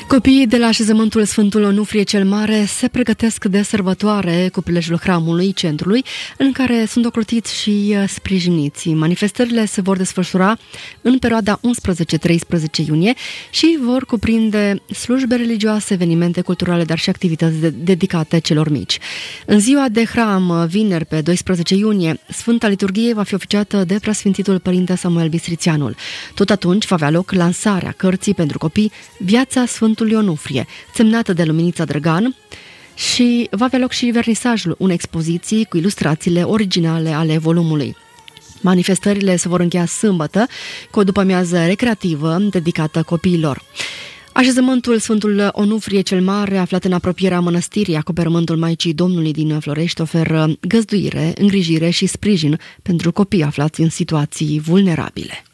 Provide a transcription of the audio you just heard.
Copiii de la așezământul Sfântul Onufrie cel Mare se pregătesc de sărbătoare cu prilejul hramului centrului, în care sunt ocrotiți și sprijiniți. Manifestările se vor desfășura în perioada 11-13 iunie și vor cuprinde slujbe religioase, evenimente culturale, dar și activități dedicate celor mici. În ziua de hram, vineri pe 12 iunie, Sfânta Liturghie va fi oficiată de Preasfințitul Părinte Samuel Bistrițeanul. Tot atunci va avea loc lansarea cărții pentru copii Viața Sfântului Onufrie, semnată de Luminița Drăgan, și va avea loc și vernisajul unei expoziții cu ilustrațiile originale ale volumului. Manifestările se vor încheia sâmbătă cu o după-amiază recreativă dedicată copiilor. Așezământul Sfântul Onufrie cel Mare, aflat în apropierea mănăstirii Acoperământul Maicii Domnului din Florești, oferă găzduire, îngrijire și sprijin pentru copii aflați în situații vulnerabile.